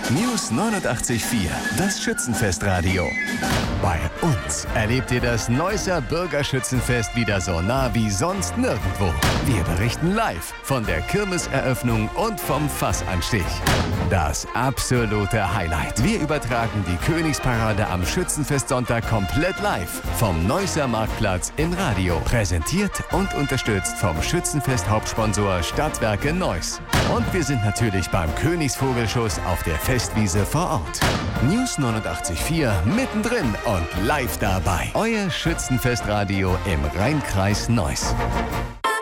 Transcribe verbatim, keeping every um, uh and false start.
News neunundachtzig Komma vier, das Schützenfestradio. Bei uns erlebt ihr das Neusser Bürgerschützenfest wieder so nah wie sonst nirgendwo. Wir berichten live von der Kirmeseröffnung und vom Fassanstich. Das absolute Highlight. Wir übertragen die Königsparade am Schützenfestsonntag komplett live vom Neusser Marktplatz im Radio. Präsentiert und unterstützt vom Schützenfest-Hauptsponsor Stadtwerke Neuss. Und wir sind natürlich beim Königsvogelschuss auf der Festwiese vor Ort. News neunundachtzig Komma vier mittendrin und live dabei. Euer Schützenfestradio im Rheinkreis Neuss.